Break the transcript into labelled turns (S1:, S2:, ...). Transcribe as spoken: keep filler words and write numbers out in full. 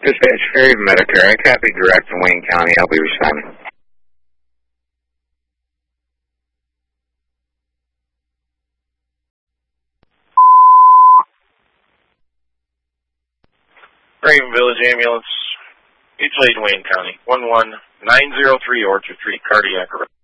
S1: Dispatch Ferry Medicare. I copy direct in Wayne County. I'll be responding.
S2: Raven Village Ambulance, mutual aid Wayne County, one one nine zero three Orchard Street, cardiac arrest.